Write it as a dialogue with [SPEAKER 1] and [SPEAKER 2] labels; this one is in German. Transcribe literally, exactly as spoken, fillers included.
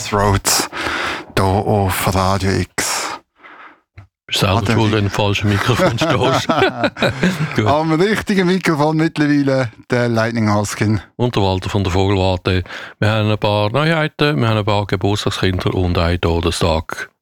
[SPEAKER 1] Crossroads hier auf Radio X.
[SPEAKER 2] Bist du selber schuld, wenn du im falschen Mikrofon stehst.
[SPEAKER 1] Am richtigen Mikrofon mittlerweile der Lightning Huskin.
[SPEAKER 2] Und der Walter von der Vogelwarte. Wir haben ein paar Neuheiten, wir haben ein paar Geburtstagskinder und einen Todestag.